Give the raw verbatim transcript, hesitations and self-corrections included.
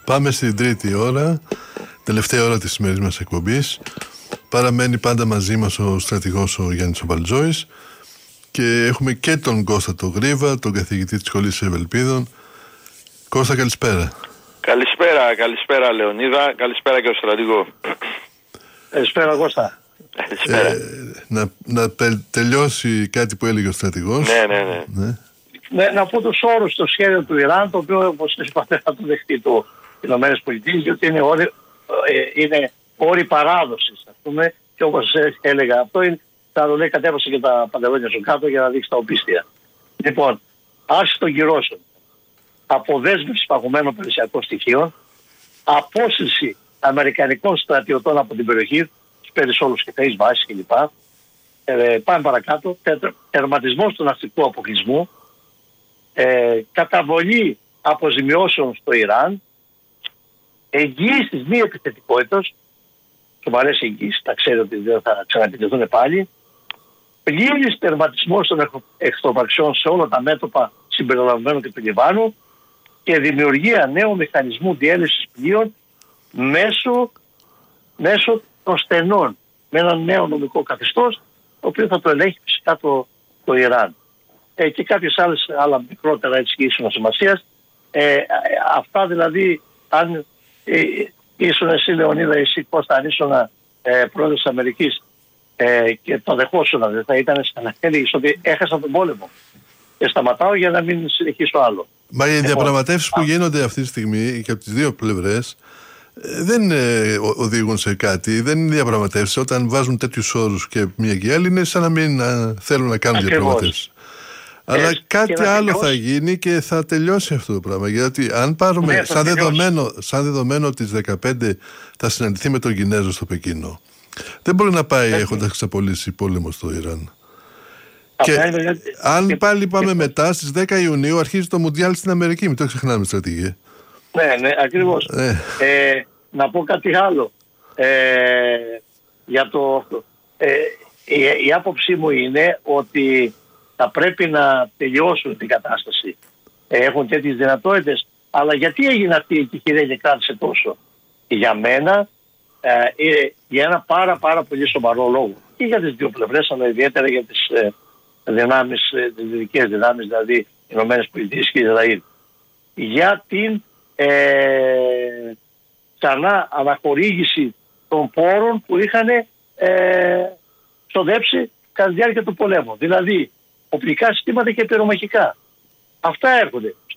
Πάμε στην τρίτη ώρα, τελευταία ώρα της σημερινής μας εκπομπής. Παραμένει πάντα μαζί μας ο στρατηγός ο Γιάννης Βαλτζόης και έχουμε και τον Κώστα τον Γρίβα, τον καθηγητή της Σχολής Ευελπίδων. Κώστα, καλησπέρα. Καλησπέρα, καλησπέρα Λεωνίδα, καλησπέρα και ο στρατηγό. Καλησπέρα Κώστα. Καλησπέρα. Ε, να να τε, τελειώσει κάτι που έλεγε ο στρατηγός. Ναι, ναι, ναι. ναι. Ναι, να πω τους όρους στο σχέδιο του Ιράν, το οποίο όπως είπατε θα το δεχτεί το Ηνωμένες Πολιτείες, γιατί είναι όροι, ε, είναι όροι παράδοσης, ας πούμε, και όπως έλεγα αυτό είναι, θα το λέει κατέβασε και τα παντελόνια σου κάτω για να δείξει τα οπίστια. Λοιπόν, άρση των κυρώσεων, αποδέσμευση παγωμένων περιουσιακών στοιχείων, απόσυρση αμερικανικών στρατιωτών από την περιοχή, τους περισσότερους και θέσεις βάσεις κλπ. Ε, πάμε παρακάτω, τε, τερματισμός του ναυτικού αποκλεισμού, ε, καταβολή αποζημιώσεων στο Ιράν, εγγύηση μη επιθετικότητας, σοβαρές εγγύησεις, τα ξέρω ότι δεν θα ξαναεπιτεθούν πάλι, πλήρης τερματισμός των εχθροπραξιών σε όλα τα μέτωπα συμπεριλαμβανομένου και του Λιβάνου και δημιουργία νέου μηχανισμού διέλευσης πλοίων μέσω, μέσω των στενών, με ένα νέο νομικό καθεστώς, το οποίο θα το ελέγχει φυσικά το, το Ιράν. Ε, και κάποιες άλλες, άλλα μικρότερα έτσι ίσονος σημασίας. Ε, αυτά δηλαδή, αν ε, ήσουν εσύ Λεωνίδα, εσύ Κώστα, αν ήσουν ε, πρόεδρος της Αμερικής ε, και το δεχόσουν, δεν θα ήταν σαν έλεγες ότι έχασα τον πόλεμο. Και σταματάω για να μην συνεχίσω άλλο. Μα οι διαπραγματεύσεις που γίνονται αυτή τη στιγμή και από τις δύο πλευρές δεν ε, οδηγούν σε κάτι, δεν είναι διαπραγματεύσεις. Όταν βάζουν τέτοιους όρους και μία και άλλη, είναι σαν να μην α, θέλουν να κάνουν διαπραγματεύσεις. Αλλά ε, κάτι άλλο τελειώσει. Θα γίνει και θα τελειώσει αυτό το πράγμα. Γιατί αν πάρουμε ναι, σαν, δεδομένο, σαν δεδομένο ότι τις δεκαπέντε θα συναντηθεί με τον Κινέζο στο Πεκίνο, δεν μπορεί να πάει ναι. έχοντας εξαπολύσει πόλεμο στο Ιράν. Και είναι... αν πάλι πάμε μετά, στις δέκα Ιουνίου αρχίζει το Μουντιάλ στην Αμερική. Μην το ξεχνάμε, στρατηγέ. Ναι, ναι, ακριβώς. Ε. Ε, να πω κάτι άλλο. Ε, για το, ε, η, η άποψή μου είναι ότι θα πρέπει να τελειώσουν την κατάσταση. Ε, έχουν τέτοιες δυνατότητες. Αλλά γιατί έγινε αυτή η κυκλία και κράτησε τόσο? Για μένα, ε, ε, για ένα πάρα πάρα πολύ σοβαρό λόγο. Και για τις δύο πλευρές, αλλά ιδιαίτερα για τις ε, δυνάμεις, ε, τις δυτικές δυνάμεις, δηλαδή Ηνωμένες Πολιτείες και Ισραήλ. Για την Ε, ξανά αναχορήγηση των πόρων που είχαν ε, ξοδέψει κατά τη διάρκεια του πολέμου. Δηλαδή οπλικά συστήματα και πυρομαχικά. Αυτά έρχονται.